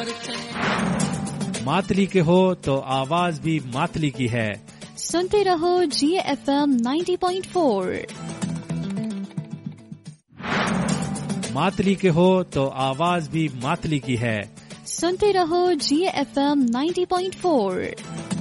मातली के हो तो आवाज भी मातली की है। सुनते रहो GFM 90.4। मातली के हो तो आवाज भी मातली की है। सुनते रहो GFM 90.4।